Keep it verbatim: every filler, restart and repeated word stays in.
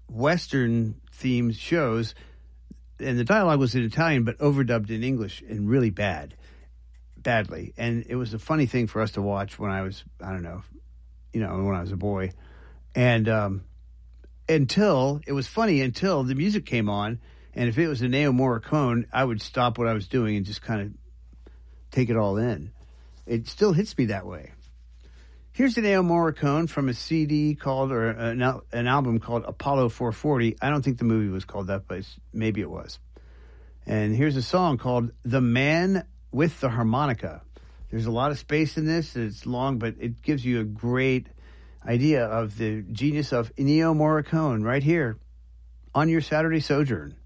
Western-themed shows, and the dialogue was in Italian, but overdubbed in English and really bad, badly. And it was a funny thing for us to watch when I was, I don't know, you know, when I was a boy. And um, until, it was funny until the music came on, and if it was Ennio Morricone, I would stop what I was doing and just kind of take it all in. It still hits me that way. Here's Ennio Morricone from a C D called, or an, al- an album called Apollo four forty. I don't think the movie was called that, but it's, maybe it was. And here's a song called The Man with the Harmonica. There's a lot of space in this. It's long, but it gives you a great idea of the genius of Ennio Morricone right here on your Saturday Sojourn.